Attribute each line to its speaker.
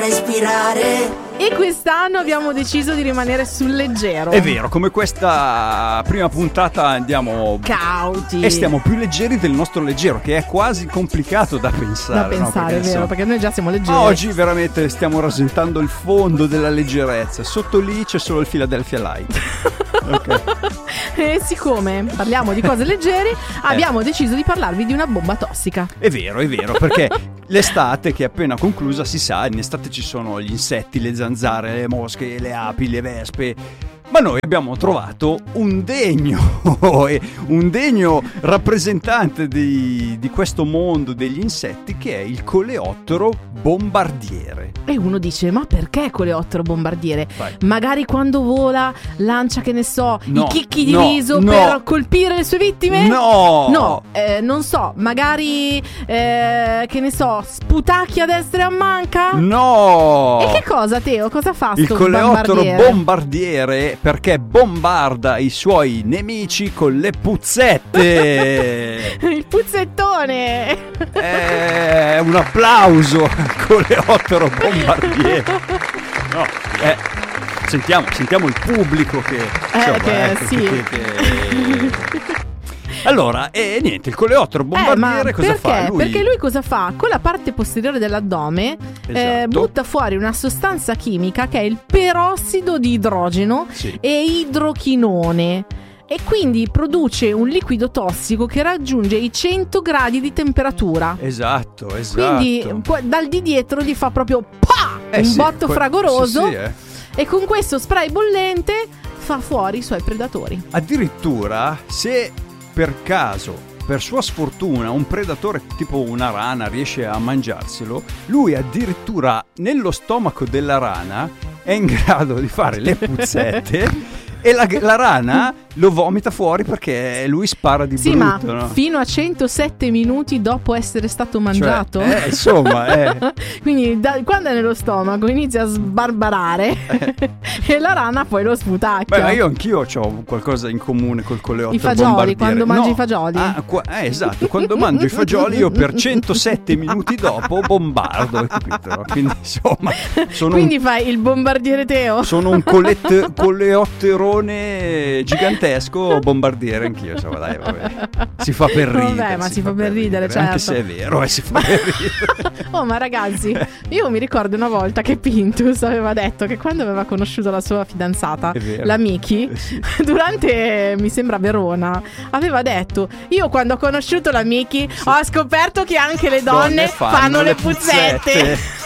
Speaker 1: respirare.
Speaker 2: E quest'anno abbiamo deciso di rimanere sul leggero.
Speaker 3: È vero, come questa prima puntata andiamo
Speaker 2: cauti
Speaker 3: e stiamo più leggeri del nostro leggero, che è quasi complicato da pensare.
Speaker 2: Da pensare,
Speaker 3: no?
Speaker 2: è vero, perché noi già siamo leggeri.
Speaker 3: Oggi veramente stiamo rasentando il fondo della leggerezza. Sotto lì c'è solo il Philadelphia Light. Okay.
Speaker 2: E siccome parliamo di cose leggere, abbiamo deciso di parlarvi di una bomba tossica.
Speaker 3: È vero, perché l'estate che è appena conclusa, si sa, in estate ci sono gli insetti, le zanzare, le mosche, le api, le vespe. Ma noi abbiamo trovato un degno rappresentante di questo mondo degli insetti, che è il coleottero bombardiere.
Speaker 2: E uno dice: ma perché coleottero bombardiere?
Speaker 3: Vai.
Speaker 2: Magari quando vola lancia, che ne so,
Speaker 3: No,
Speaker 2: i chicchi di
Speaker 3: no,
Speaker 2: riso
Speaker 3: no.
Speaker 2: per colpire le sue vittime?
Speaker 3: No,
Speaker 2: non so, magari che ne so, sputacchia a destra e a manca?
Speaker 3: no.
Speaker 2: E che cosa, Teo? Cosa fa
Speaker 3: Il
Speaker 2: sto
Speaker 3: coleottero
Speaker 2: bombardiere?
Speaker 3: bombardiere perché bombarda i suoi nemici con le puzzette.
Speaker 2: Il puzzettone.
Speaker 3: Un applauso al coleottero bombardiere. No, sentiamo il pubblico che
Speaker 2: sì.
Speaker 3: Allora, niente, il coleottero bombardiere cosa fa?
Speaker 2: Perché lui cosa fa? Con la parte posteriore dell'addome
Speaker 3: Esatto.
Speaker 2: butta fuori una sostanza chimica che è il perossido di idrogeno e idrochinone. E quindi produce un liquido tossico che raggiunge i 100 gradi di temperatura.
Speaker 3: Esatto.
Speaker 2: Quindi dal di dietro gli fa proprio botto fragoroso.
Speaker 3: Sì.
Speaker 2: E con questo spray bollente fa fuori i suoi predatori.
Speaker 3: Addirittura, se per caso, per sua sfortuna, un predatore tipo una rana riesce a mangiarselo, lui addirittura nello stomaco della rana è in grado di fare le puzzette e la rana lo vomita fuori perché lui spara di brutto.
Speaker 2: Ma
Speaker 3: no?
Speaker 2: fino a 107 minuti dopo essere stato mangiato.
Speaker 3: Cioè, insomma,
Speaker 2: Quindi quando è nello stomaco inizia a sbarbarare e la rana poi lo sputacchia.
Speaker 3: Beh, ma io anch'io ho qualcosa in comune col coleottero
Speaker 2: I fagioli,
Speaker 3: bombardiere.
Speaker 2: quando mangi i fagioli.
Speaker 3: Esatto, quando mangio i fagioli io per 107 minuti dopo bombardo, capito? Quindi insomma
Speaker 2: Quindi fai il bombardiere Teo.
Speaker 3: Sono un coleotterone gigantesco bombardiere anch'io, insomma, dai, vabbè. Si fa per ridere.
Speaker 2: Vabbè, ma si fa per ridere, certo.
Speaker 3: Anche se è vero, si fa per ridere.
Speaker 2: Oh, ma ragazzi, io mi ricordo una volta che Pintus aveva detto che quando aveva conosciuto la sua fidanzata, la Miki, durante, mi sembra, Verona, aveva detto: io quando ho conosciuto la Miki ho scoperto che anche le donne fanno le puzzette.